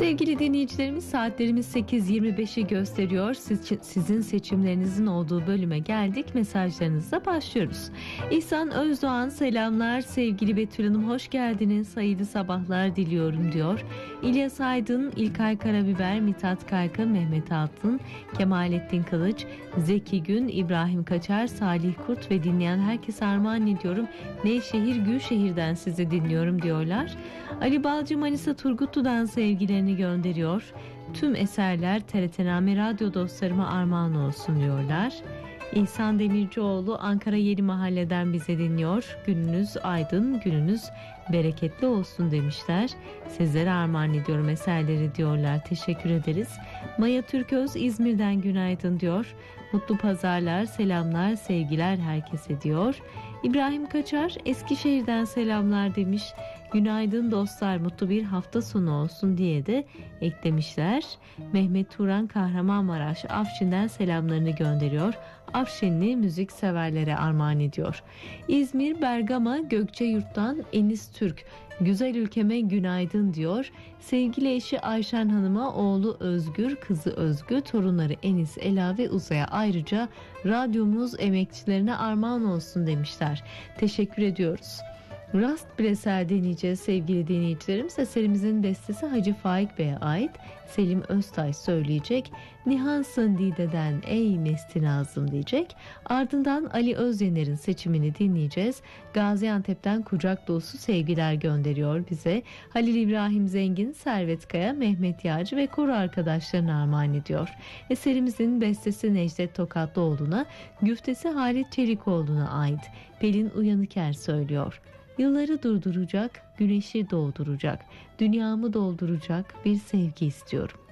Sevgili dinleyicilerimiz, saatlerimiz 8.25'i gösteriyor. Sizin seçimlerinizin olduğu bölüme geldik. Mesajlarınızla başlıyoruz. İhsan Özdoğan selamlar. Sevgili Betül Hanım hoş geldiniz. Hayırlı sabahlar diliyorum diyor. İlyas Aydın, İlkay Karabiber, Mithat Kaykın, Mehmet Altın, Kemalettin Kılıç, Zeki Gün, İbrahim Kaçar, Salih Kurt ve dinleyen herkese armağan ediyorum. Nevşehir Gülşehir'den sizi dinliyorum diyorlar. Ali Balcı Manisa Turgutlu'dan sevgilerini gönderiyor. Tüm eserler TRT-Name Radyo dostlarıma armağan olsun diyorlar. İhsan Demircioğlu Ankara Yeni Mahalle'den bize dinliyor. Gününüz aydın, gününüz bereketli olsun demişler. Sizlere armağan ediyorum eserleri diyorlar. Teşekkür ederiz. Maya Türköz İzmir'den günaydın diyor. Mutlu pazarlar, selamlar, sevgiler herkese diyor. İbrahim Kaçar Eskişehir'den selamlar demiş. Günaydın dostlar, mutlu bir hafta sonu olsun diye de eklemişler. Mehmet Turan Kahramanmaraş Afşin'den selamlarını gönderiyor. Afşinli müzik severlere armağan ediyor. İzmir Bergama Gökçeyurt'tan Enis Türk güzel ülkeme günaydın diyor. Sevgili eşi Ayşen Hanım'a oğlu Özgür, kızı Özgü, torunları Enis, Ela ve Uzay'a ayrıca radyomuz emekçilerine armağan olsun demişler. Teşekkür ediyoruz. Rast bir eser deneyeceğiz sevgili dinleyicilerimiz. Eserimizin bestesi Hacı Faik Bey'e ait. Selim Öztay söyleyecek. Nihansın Dide'den ey Mesti Nazım diyecek. Ardından Ali Özyener'in seçimini dinleyeceğiz. Gaziantep'ten kucak dolusu sevgiler gönderiyor bize. Halil İbrahim Zengin, Servet Kaya, Mehmet Yağcı ve koro arkadaşlarına armağan ediyor. Eserimizin bestesi Necdet Tokatlıoğlu'na, güftesi Halit Çelikoğlu'na ait. Pelin Uyanıker söylüyor. Yılları durduracak, güneşi doğduracak, dünyamı dolduracak bir sevgi istiyorum.